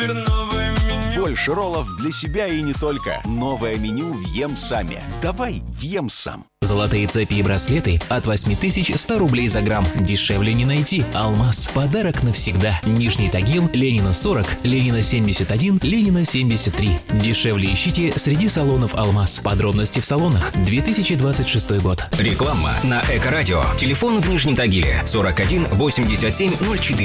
Супер новое меню. Больше роллов для себя и не только. Новое меню в Ем-Саме. Давай в Ем-Сам. Золотые цепи и браслеты от 8100 рублей за грамм. Дешевле не найти. Алмаз. Подарок навсегда. Нижний Тагил, Ленина 40, Ленина 71, Ленина 73. Дешевле ищите среди салонов Алмаз. Подробности в салонах. 2026 год. Реклама на Эко-радио. Телефон в Нижнем Тагиле 41 87 04.